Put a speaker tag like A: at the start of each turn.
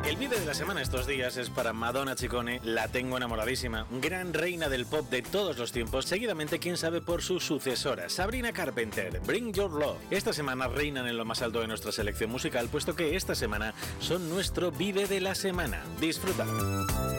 A: El vídeo de la semana estos días es para Madonna Ciccone, la tengo enamoradísima, gran reina del pop de todos los tiempos, seguidamente quién sabe por su sucesora, Sabrina Carpenter, Bring Your Love. Esta semana reinan en lo más alto de nuestra selección musical, puesto que esta semana son nuestro vídeo de la semana. Disfruta.